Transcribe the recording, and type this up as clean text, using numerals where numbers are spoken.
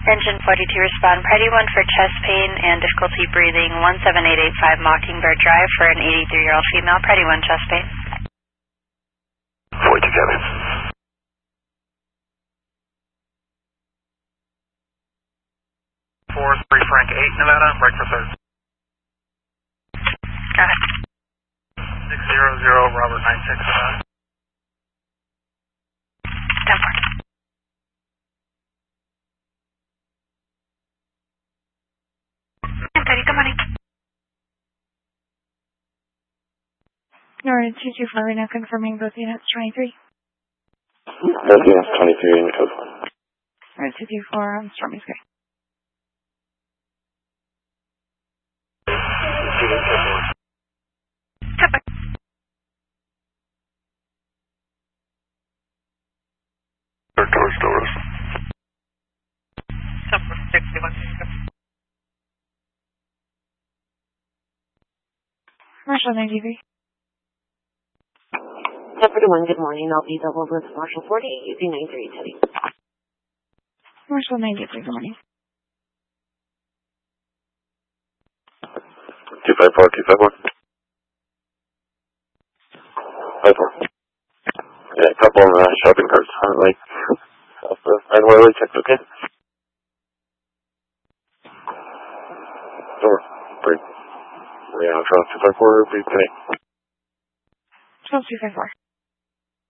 Engine 42 respond. Priority 1 for chest pain and difficulty breathing. 17885 Mockingbird Drive for an 83-year-old female. Priority 1 chest pain. 42 Kevin. 4-3 Frank 8 Nevada. Break for third. Go ahead. 600 Robert 96 Nevada. 10-4. Good morning. Northern 224 right now confirming both units 23. Both units 23 in code 1. Northern 224 on Stormy Sky. Doors. 61. Marshall 93. September 1, good morning. I'll be double with Marshall 40 using 93 Teddy. Marshall 93, good morning. 254. 54. Yeah, a couple of shopping carts on the lake. Off the Idaho checked, okay? Door. Break. Yeah, I'll try 254, breathe today. 12254.